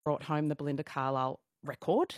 brought home the Belinda Carlisle record,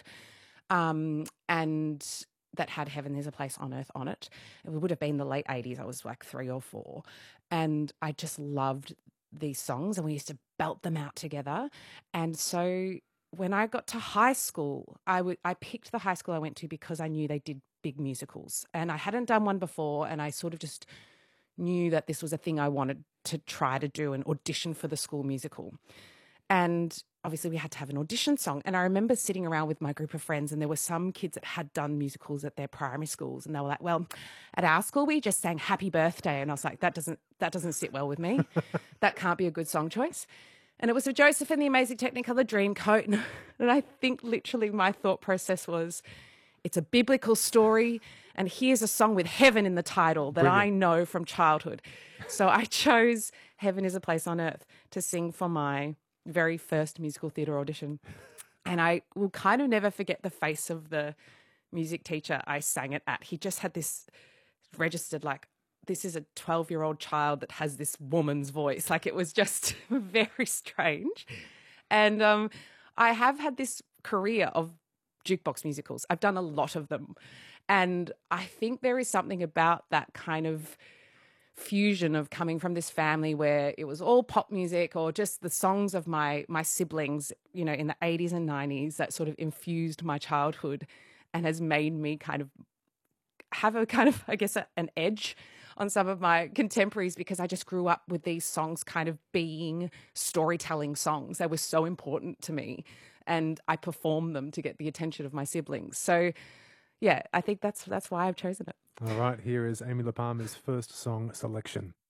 and that had Heaven There's a Place on Earth on it. It would have been the late 80s. I was like 3 or 4. And I just loved these songs, and we used to belt them out together. And so when I got to high school, I picked the high school I went to because I knew they did big musicals. And I hadn't done one before, and I sort of just knew that this was a thing I wanted to try to do, an audition for the school musical. And obviously we had to have an audition song. And I remember sitting around with my group of friends, and there were some kids that had done musicals at their primary schools, and they were like, well, at our school we just sang Happy Birthday. And I was like, that doesn't sit well with me. That can't be a good song choice. And it was for Joseph and the Amazing Technicolor Dreamcoat. And I think literally my thought process was, it's a biblical story, and here's a song with heaven in the title that Brilliant. I know from childhood. So I chose Heaven is a Place on Earth to sing for my very first musical theatre audition. And I will kind of never forget the face of the music teacher I sang it at. He just had this registered, like, this is a 12-year-old child that has this woman's voice. Like, it was just very strange. And I have had this career of jukebox musicals. I've done a lot of them. And I think there is something about that kind of fusion of coming from this family where it was all pop music or just the songs of my siblings, you know, in the 80s and 90s that sort of infused my childhood and has made me kind of have a kind of, I guess, an edge on some of my contemporaries, because I just grew up with these songs kind of being storytelling songs. They were so important to me, and I performed them to get the attention of my siblings. So, yeah, I think that's why I've chosen it. All right, here is Amy La Palmer's first song selection.